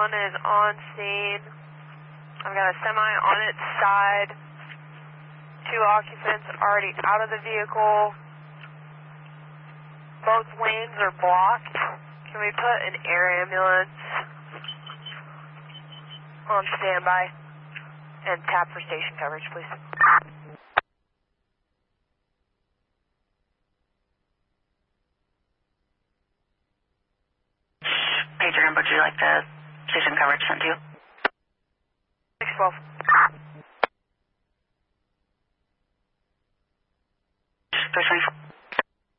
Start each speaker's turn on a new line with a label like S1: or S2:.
S1: 1 is on scene. I've got a semi on its side. 2 occupants already out of the vehicle. Both lanes are blocked. Can we put an air ambulance on standby and tap for station coverage, please?
S2: Pager, would you like the station coverage sent to you?
S1: 612.
S2: First 24.